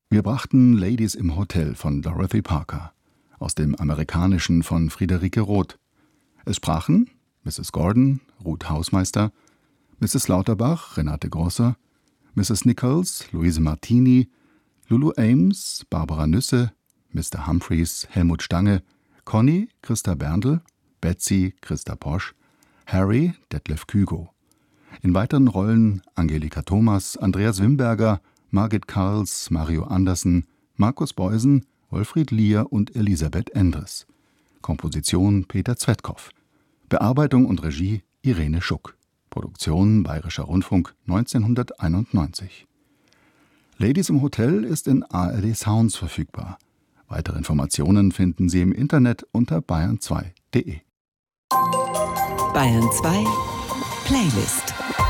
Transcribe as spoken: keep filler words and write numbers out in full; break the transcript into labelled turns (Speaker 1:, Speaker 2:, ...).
Speaker 1: Wir brachten Ladies im Hotel von Dorothy Parker, aus dem Amerikanischen von Friederike Roth. Es sprachen Misses Gordon, Ruth Hausmeister, Misses Lauterbach, Renate Grosser, Misses Nichols, Luise Martini, Lulu Ames, Barbara Nüsse, Mister Humphreys, Helmut Stange, Conny, Christa Berndl, Betsy, Christa Posch, Harry, Detlef Kügo. In weiteren Rollen Angelika Thomas, Andreas Wimberger, Margit Karls, Mario Andersen, Markus Beusen, Wolfried Lier und Elisabeth Endres. Komposition Peter Zwetkow. Bearbeitung und Regie Irene Schuck. Produktion Bayerischer Rundfunk neunzehnhunderteinundneunzig. Ladies im Hotel ist in A R D Sounds verfügbar. Weitere Informationen finden Sie im Internet unter bayern zwei punkt de.
Speaker 2: Bayern zwei Playlist.